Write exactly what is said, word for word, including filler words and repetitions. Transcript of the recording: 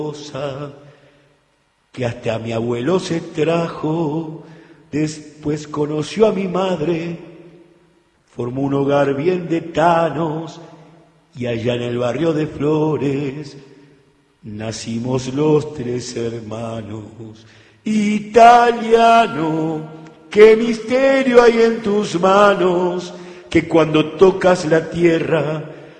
que hasta a mi abuelo se trajo, después conoció a mi madre, formó un hogar bien de tanos, y allá en el barrio de Flores nacimos los tres hermanos. Italiano, qué misterio hay en tus manos, que cuando tocas la tierra